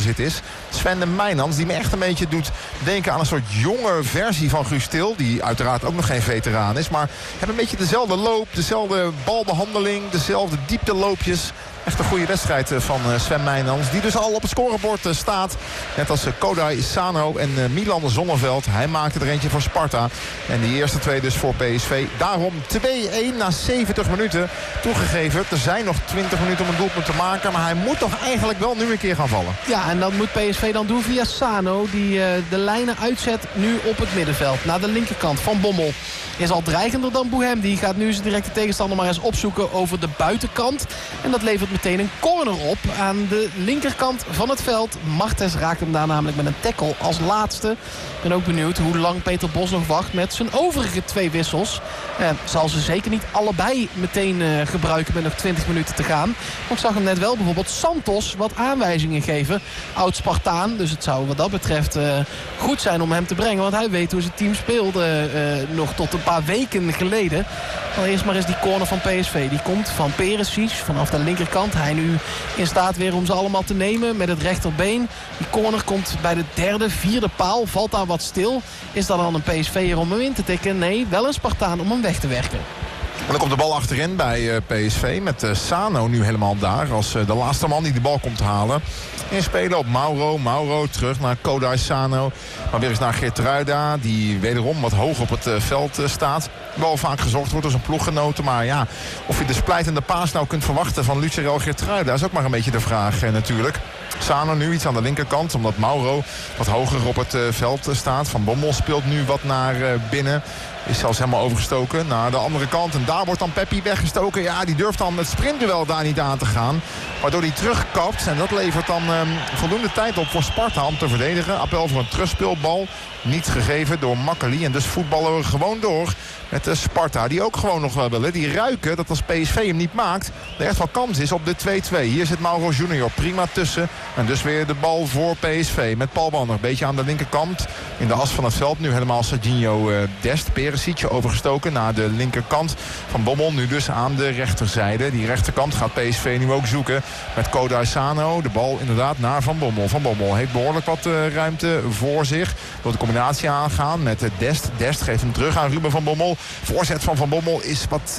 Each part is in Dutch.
balbezit is. Sven de Mijnans, die me echt een beetje doet denken aan een soort jonge versie van Guus Til. Die uiteraard ook nog geen veteraan is. Maar hebben een beetje dezelfde loop, dezelfde balbehandeling, dezelfde diepteloopjes. Echt een goede wedstrijd van Sven Mijnans. Die dus al op het scorebord staat. Net als Kodai Sano en Milan Zonneveld. Hij maakte er eentje voor Sparta. En die eerste twee dus voor PSV. Daarom 2-1 na 70 minuten. Toegegeven, er zijn nog 20 minuten om een doelpunt te maken. Maar hij moet toch eigenlijk wel nu een keer gaan vallen. Ja, en dat moet PSV dan doen via Sano. Die de lijnen uitzet nu op het middenveld. Naar de linkerkant van Bommel. Is al dreigender dan Boehem. Die gaat nu zijn directe tegenstander maar eens opzoeken over de buitenkant. En dat levert meteen een corner op aan de linkerkant van het veld. Martens raakt hem daar namelijk met een tackle als laatste. Ik ben ook benieuwd hoe lang Peter Bos nog wacht met zijn overige twee wissels. Zal ze zeker niet allebei meteen gebruiken met nog 20 minuten te gaan. Want ik zag hem net wel bijvoorbeeld Santos wat aanwijzingen geven. Oud-Spartaan, dus het zou wat dat betreft goed zijn om hem te brengen. Want hij weet hoe zijn team speelde nog tot een paar weken geleden. Allereerst maar eens die corner van PSV. Die komt van Perisic vanaf de linkerkant. Hij nu in staat weer om ze allemaal te nemen met het rechterbeen. Die corner komt bij de derde, vierde paal. Valt daar wat stil. Is dat dan een PSV'er om hem in te tikken? Nee, wel een Spartaan om hem weg te werken. En dan komt de bal achterin bij PSV met Sano nu helemaal daar. Als de laatste man die de bal komt halen. Inspelen op Mauro. Mauro terug naar Kodai Sano. Maar weer eens naar Geertruida. Die wederom wat hoog op het veld staat. Wel vaak gezocht wordt door zijn ploeggenoten. Maar ja, of je de splijtende paas nou kunt verwachten van Lucharel Geertruida is ook maar een beetje de vraag natuurlijk. Sano nu iets aan de linkerkant. Omdat Mauro wat hoger op het veld staat. Van Bommel speelt nu wat naar binnen. Is zelfs helemaal overgestoken naar de andere kant. En daar wordt dan Peppi weggestoken. Ja, die durft dan het sprintduel daar niet aan te gaan. Waardoor hij terugkapt. En dat levert dan voldoende tijd op voor Sparta om te verdedigen. Appel voor een terugspeelbal. Niet gegeven door Makkeli. En dus voetballen we gewoon door met Sparta. Die ook gewoon nog wel willen. Die ruiken dat als PSV hem niet maakt, er echt wel kans is op de 2-2. Hier zit Mauro Junior prima tussen. En dus weer de bal voor PSV. Met Paul Wanner. Een beetje aan de linkerkant. In de as van het veld. Nu helemaal Serginho Dest. Perisic overgestoken naar de linkerkant. Van Bommel nu dus aan de rechterzijde. Die rechterkant gaat PSV nu ook zoeken. Met Kodai Sano. De bal inderdaad naar Van Bommel. Van Bommel heeft behoorlijk wat ruimte voor zich. Wil de combinatie aangaan met Dest. Dest geeft hem terug aan Ruben Van Bommel. Voorzet van Van Bommel is wat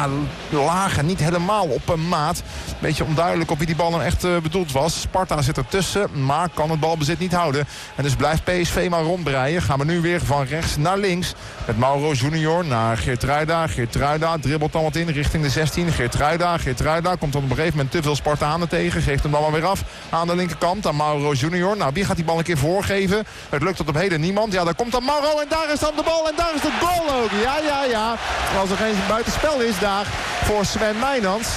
lager. Niet helemaal op een maat. Beetje onduidelijk op wie die bal nou echt bedoeld was. Sparta zit ertussen, maar kan het balbezit niet houden. En dus blijft PSV maar rondbreien. Gaan we nu weer van rechts naar links. Met Mauro Junior naar Geertruida. Geertruida dribbelt dan wat in richting de 16. Geertruida komt dan op een gegeven moment te veel Spartanen tegen. Geeft hem dan maar weer af aan de linkerkant aan Mauro Junior. Nou, wie gaat die bal een keer voorgeven? Het lukt tot op heden niemand. Ja, daar komt dan Mauro en daar is dan de bal en daar is de goal ook. Ja. Als er geen buitenspel is daar voor Sven Mijnans,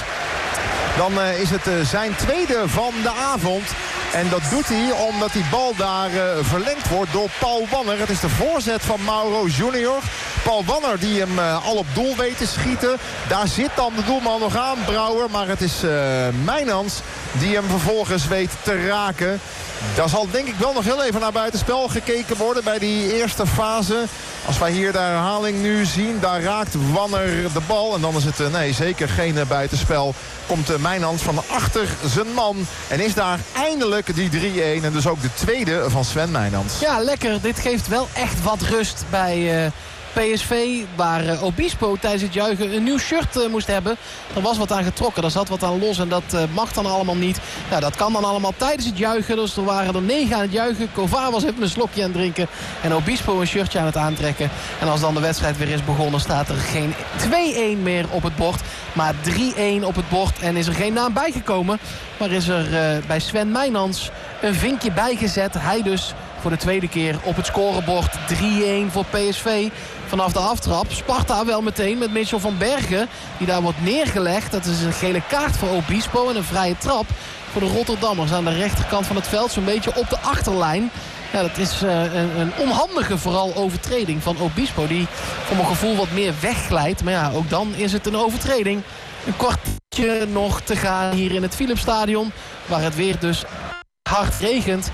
dan is het zijn tweede van de avond. En dat doet hij omdat die bal daar verlengd wordt door Paul Wanner. Het is de voorzet van Mauro Junior. Paul Wanner die hem al op doel weet te schieten. Daar zit dan de doelman nog aan, Brouwer. Maar het is Mijnans die hem vervolgens weet te raken. Daar zal denk ik wel nog heel even naar buitenspel gekeken worden bij die eerste fase. Als wij hier de herhaling nu zien, daar raakt Wanner de bal. En dan is het zeker geen buitenspel. Komt Mijnans van achter zijn man. En is daar eindelijk die 3-1. En dus ook de tweede van Sven Mijnans. Ja, lekker. Dit geeft wel echt wat rust bij PSV, waar Obispo tijdens het juichen een nieuw shirt moest hebben. Er was wat aan getrokken, er zat wat aan los en dat mag dan allemaal niet. Nou, dat kan dan allemaal tijdens het juichen. Dus er waren er 9 aan het juichen. Kovar was even een slokje aan het drinken. En Obispo een shirtje aan het aantrekken. En als dan de wedstrijd weer is begonnen, staat er geen 2-1 meer op het bord. Maar 3-1 op het bord. En is er geen naam bijgekomen. Maar is er bij Sven Mijnans een vinkje bijgezet. Hij dus voor de tweede keer op het scorebord. 3-1 voor PSV. Vanaf de aftrap. Sparta wel meteen met Mitchell van Bergen. Die daar wordt neergelegd. Dat is een gele kaart voor Obispo. En een vrije trap voor de Rotterdammers. Aan de rechterkant van het veld. Zo'n beetje op de achterlijn. Ja, dat is een onhandige vooral overtreding van Obispo. Die voor mijn gevoel wat meer wegglijdt. Maar ja, ook dan is het een overtreding. Een kwartje nog te gaan hier in het Philipsstadion. Waar het weer dus hard regent.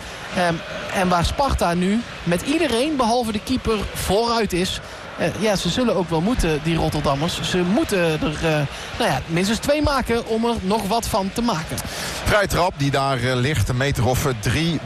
En waar Sparta nu met iedereen behalve de keeper vooruit is. Ja, ze zullen ook wel moeten, die Rotterdammers. Ze moeten er minstens 2 maken om er nog wat van te maken. Vrije trap die daar ligt, een meter of 3